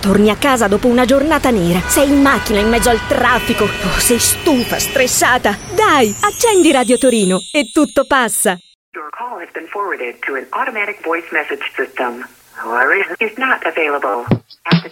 Torni a casa dopo una giornata nera. Sei in macchina in mezzo al traffico. Oh, sei stufa, stressata. Dai, accendi Radio Torino e tutto passa. Your call has been forwarded to an automatic voice message system. Is not available. At the